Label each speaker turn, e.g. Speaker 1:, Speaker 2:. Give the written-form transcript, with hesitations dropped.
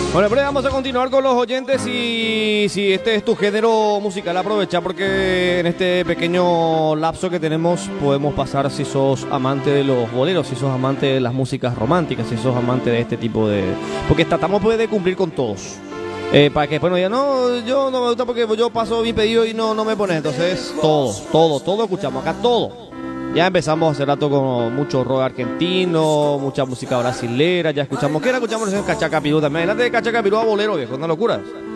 Speaker 1: Bueno, pero vamos a continuar con los oyentes y si este es tu género musical, aprovecha porque en este pequeño lapso que tenemos podemos pasar si sos amante de los boleros, si sos amante de las músicas románticas, si sos amante de este tipo de... Porque tratamos pues, de cumplir con todos. Para que después no digan, no, yo no me gusta porque yo paso mi pedido y no me pones. Entonces, todo escuchamos acá, todo. Ya empezamos hace rato con mucho rock argentino, mucha música brasilera, ya escuchamos, ¿qué era? Escuchamos en Cachacapirú también, adelante de Cachacapirú a bolero, viejo, una locura.